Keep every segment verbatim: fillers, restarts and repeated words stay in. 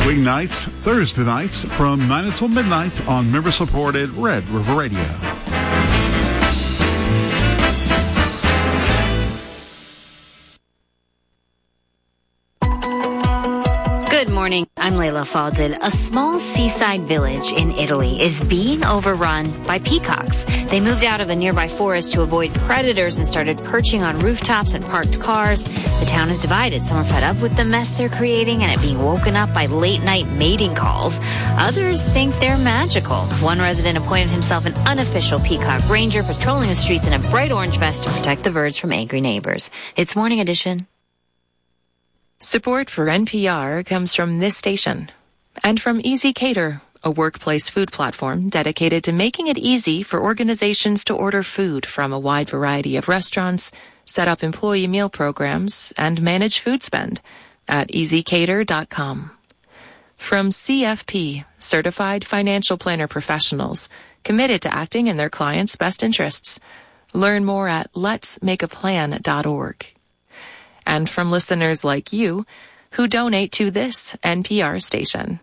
weeknights, Thursday nights from nine until midnight on member-supported Red River Radio. Good morning. I'm Layla Faldil. A small seaside village in Italy is being overrun by peacocks. They moved out of a nearby forest to avoid predators and started perching on rooftops and parked cars. The town is divided. Some are fed up with the mess they're creating and it being woken up by late-night mating calls. Others think they're magical. One resident appointed himself an unofficial peacock ranger, patrolling the streets in a bright orange vest to protect the birds from angry neighbors. It's Morning Edition. Support for N P R comes from this station and from Easy Cater, a workplace food platform dedicated to making it easy for organizations to order food from a wide variety of restaurants, set up employee meal programs, and manage food spend at easy cater dot com. From C F P, Certified Financial Planner Professionals, committed to acting in their clients' best interests. Learn more at lets make a plan dot org. And from listeners like you who donate to this N P R station.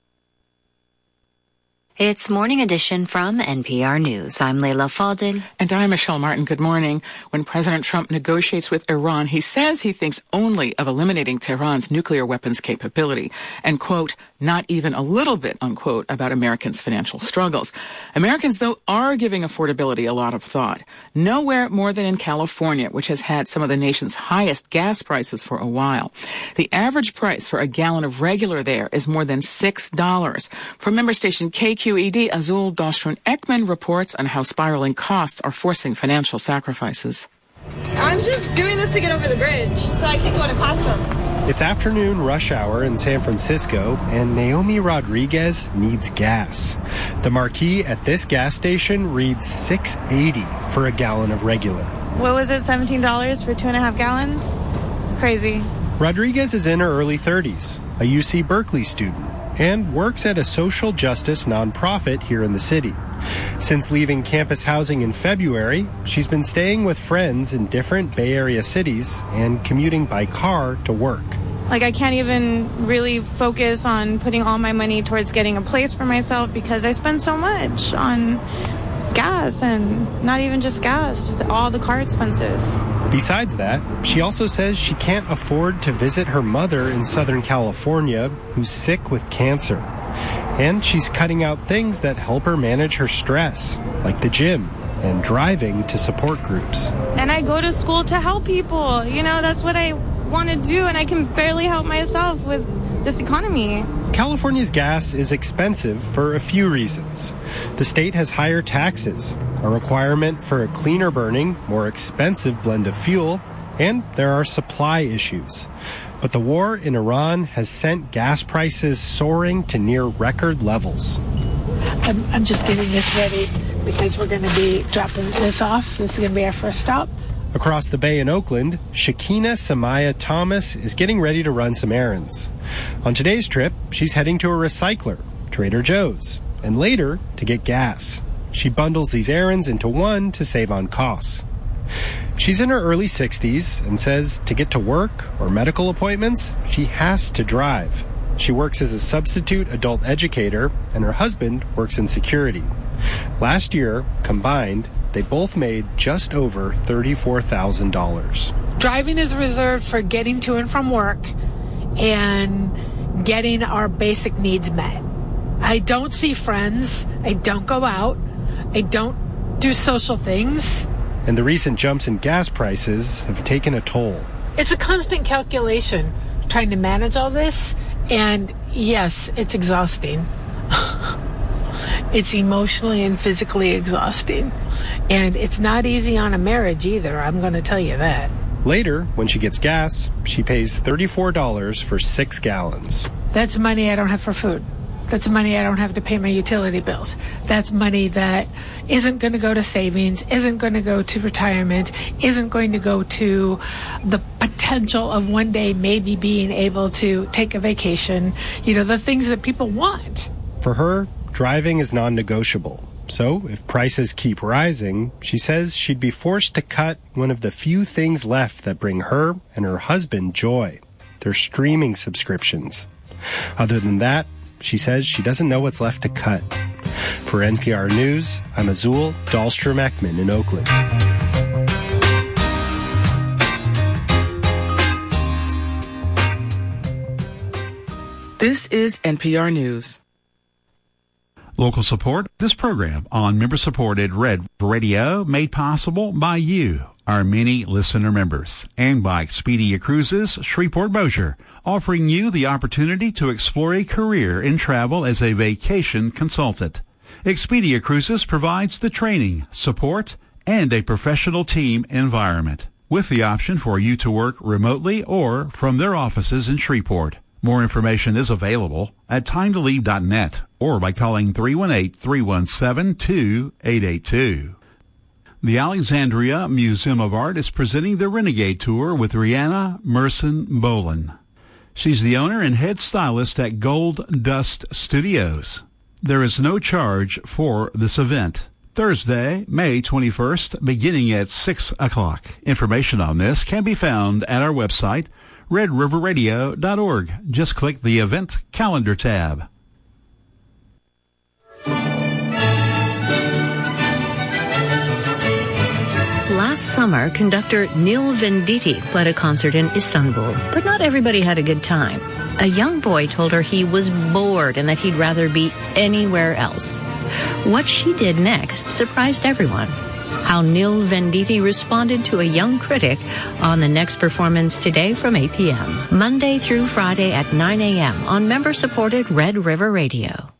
It's Morning Edition from N P R News. I'm Layla Faldil. And I'm Michelle Martin. Good morning. When President Trump negotiates with Iran, he says he thinks only of eliminating Tehran's nuclear weapons capability and, quote, not even a little bit, unquote, about Americans' financial struggles. Americans, though, are giving affordability a lot of thought. Nowhere more than in California, which has had some of the nation's highest gas prices for a while. The average price for a gallon of regular there is more than six dollars. From member station K Q E D, Azul Dostron-Ekman reports on how spiraling costs are forcing financial sacrifices. I'm just doing this to get over the bridge so I can go to Costco. It's afternoon rush hour in San Francisco, and Naomi Rodriguez needs gas. The marquee at this gas station reads six eighty for a gallon of regular. What was it, seventeen dollars for two and a half gallons? Crazy. Rodriguez is in her early thirties, a U C Berkeley student, and works at a social justice nonprofit here in the city. Since leaving campus housing in February, she's been staying with friends in different Bay Area cities and commuting by car to work. Like, I can't even really focus on putting all my money towards getting a place for myself because I spend so much on gas, and not even just gas, just all the car expenses. Besides that, she also says she can't afford to visit her mother in Southern California, who's sick with cancer. And she's cutting out things that help her manage her stress, like the gym and driving to support groups. And I go to school to help people. You know, that's what I want to do, and I can barely help myself with this economy. California's gas is expensive for a few reasons. The state has higher taxes, a requirement for a cleaner burning, more expensive blend of fuel, and there are supply issues. But the war in Iran has sent gas prices soaring to near record levels. I'm, I'm just getting this ready because we're going to be dropping this off. This is going to be our first stop. Across the bay in Oakland, Shakina Samaya Thomas is getting ready to run some errands. On today's trip, she's heading to a recycler, Trader Joe's, and later to get gas. She bundles these errands into one to save on costs. She's in her early sixties and says to get to work or medical appointments, she has to drive. She works as a substitute adult educator, and her husband works in security. Last year, combined, they both made just over thirty-four thousand dollars. Driving is reserved for getting to and from work and getting our basic needs met. I don't see friends. I don't go out. I don't do social things. And the recent jumps in gas prices have taken a toll. It's a constant calculation trying to manage all this. And yes, it's exhausting. It's emotionally and physically exhausting. And it's not easy on a marriage either, I'm going to tell you that. Later, when she gets gas, she pays thirty-four dollars for six gallons. That's money I don't have for food. That's money I don't have to pay my utility bills. That's money that isn't going to go to savings, isn't going to go to retirement, isn't going to go to the potential of one day maybe being able to take a vacation. You know, the things that people want. For her, driving is non-negotiable. So, if prices keep rising, she says she'd be forced to cut one of the few things left that bring her and her husband joy, their streaming subscriptions. Other than that, she says she doesn't know what's left to cut. For N P R News, I'm Azul Dahlstrom-Ekman in Oakland. This is N P R News. Local support. This program on member-supported Red Radio made possible by you, our many listener members, and by Expedia Cruises Shreveport-Bossier, offering you the opportunity to explore a career in travel as a vacation consultant. Expedia Cruises provides the training, support, and a professional team environment, with the option for you to work remotely or from their offices in Shreveport. More information is available at time to leave dot net or by calling three one eight, three one seven, two eight eight two. The Alexandria Museum of Art is presenting the Renegade Tour with Rihanna Merson Bolin. She's the owner and head stylist at Gold Dust Studios. There is no charge for this event. Thursday, May twenty-first, beginning at six o'clock. Information on this can be found at our website, red river radio dot org. Just click the Event Calendar tab. Last summer, conductor Neil Venditti played a concert in Istanbul, but not everybody had a good time. A young boy told her he was bored and that he'd rather be anywhere else. What she did next surprised everyone. How Neil Venditti responded to a young critic on the next performance today from eight p.m. Monday through Friday at nine a.m. on member-supported Red River Radio.